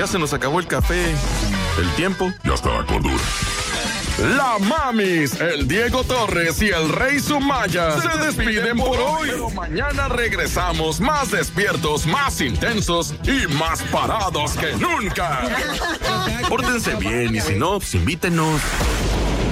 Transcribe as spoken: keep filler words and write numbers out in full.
Ya se nos acabó el café. El tiempo ya está a cordura. La Mamis, el Diego Torres y el Rey Sumaya se despiden por hoy. Pero mañana regresamos más despiertos, más intensos y más parados que nunca. Pórtense bien y si no, pues invítenos.